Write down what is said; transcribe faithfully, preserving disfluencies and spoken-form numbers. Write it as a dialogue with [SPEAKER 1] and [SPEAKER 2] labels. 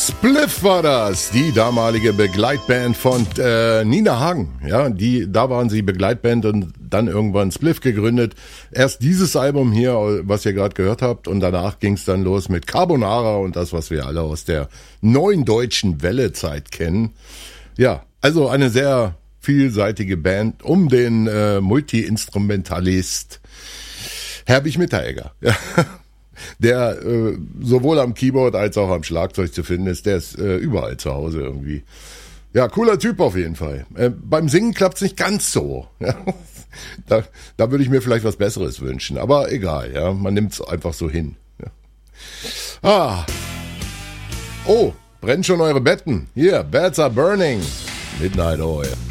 [SPEAKER 1] Spliff war das, die damalige Begleitband von äh, Nina Hagen. Ja, die, da waren sie Begleitband und dann irgendwann Spliff gegründet. Erst dieses Album hier, was ihr gerade gehört habt, und danach ging es dann los mit Carbonara und das, was wir alle aus der neuen deutschen Welle-Zeit kennen. Ja, also eine sehr vielseitige Band um den äh, Multi-Instrumentalist Herbig Mitteregger. Ja. Der äh, sowohl am Keyboard als auch am Schlagzeug zu finden ist, der ist äh, überall zu Hause irgendwie. Ja, cooler Typ auf jeden Fall. Äh, beim Singen klappt's nicht ganz so. Ja. Da, da würde ich mir vielleicht was Besseres wünschen, aber egal, ja, man nimmt's einfach so hin. Ja. Ah. Oh, brennt schon eure Betten. Hier, Beds are burning. Midnight Oil.